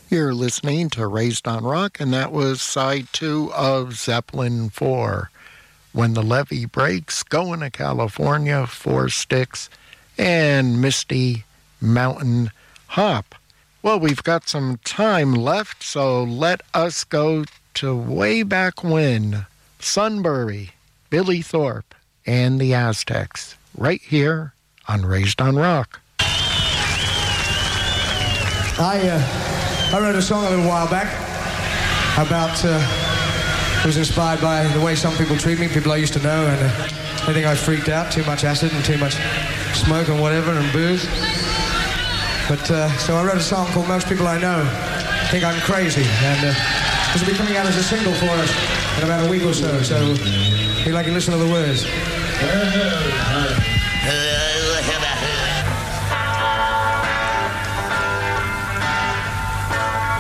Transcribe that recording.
You're listening to Raised on Rock, and that was side 2 of Zeppelin 4. When the Levee Breaks, Going to California, Four Sticks, and Misty Mountain Hop. Well, we've got some time left, so let us go to way back when. Sunbury, Billy Thorpe, and the Aztecs, right here on Raised on Rock. I wrote a song a little while back about, it was inspired by the way some people treat me, people I used to know, and they think I freaked out, too much acid and too much smoke and whatever, and booze. But, so I wrote a song called Most People I Know Think I'm Crazy, and this will be coming out as a single for us in about a week or so, so if you'd like to listen to the words.